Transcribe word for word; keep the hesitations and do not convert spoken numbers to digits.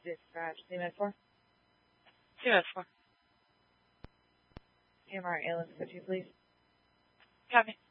Dispatch, C M S four. C M S four. C M R ambulance, could you please? Copy.